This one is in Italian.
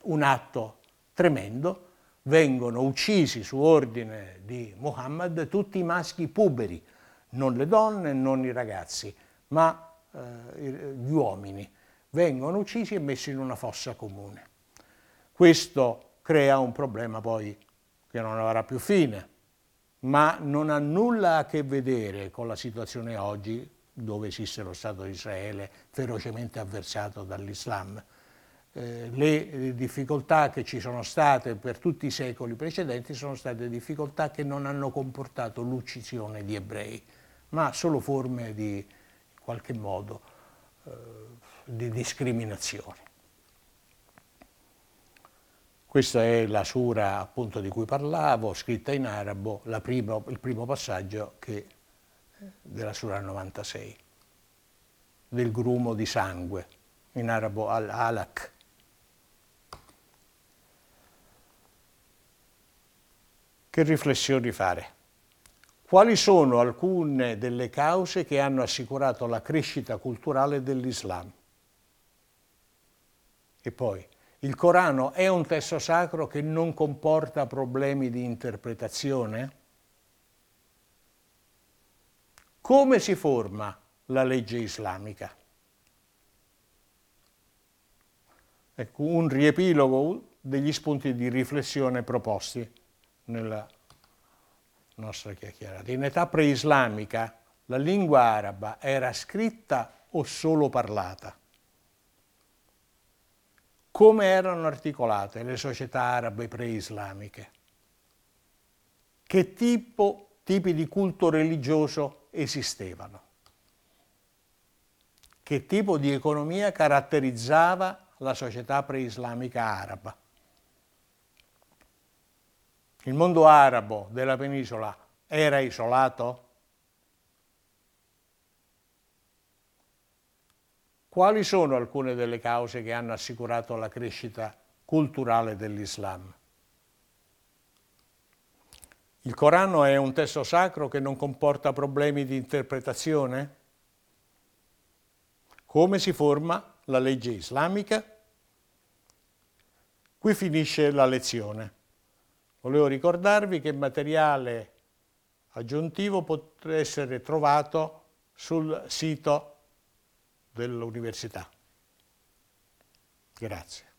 un atto tremendo. Vengono uccisi su ordine di Muhammad tutti i maschi puberi, non le donne, non i ragazzi, ma gli uomini. Vengono uccisi e messi in una fossa comune. Questo crea un problema poi che non avrà più fine, ma non ha nulla a che vedere con la situazione oggi, dove esiste lo Stato di Israele ferocemente avversato dall'Islam. Le difficoltà che ci sono state per tutti i secoli precedenti sono state difficoltà che non hanno comportato l'uccisione di ebrei, ma solo forme di, in qualche modo, di discriminazione. Questa è la sura appunto di cui parlavo, scritta in arabo, il primo passaggio della sura 96, del grumo di sangue, in arabo al-alaq. Che riflessioni fare? Quali sono alcune delle cause che hanno assicurato la crescita culturale dell'Islam? E poi, il Corano è un testo sacro che non comporta problemi di interpretazione? Come si forma la legge islamica? Ecco, un riepilogo degli spunti di riflessione proposti nella nostra chiacchierata. In età preislamica la lingua araba era scritta o solo parlata? Come erano articolate le società arabe preislamiche? Che tipi di culto religioso esistevano? Che tipo di economia caratterizzava la società preislamica araba? Il mondo arabo della penisola era isolato? Quali sono alcune delle cause che hanno assicurato la crescita culturale dell'Islam? Il Corano è un testo sacro che non comporta problemi di interpretazione? Come si forma la legge islamica? Qui finisce la lezione. Volevo ricordarvi che materiale aggiuntivo può essere trovato sul sito dell'università. Grazie.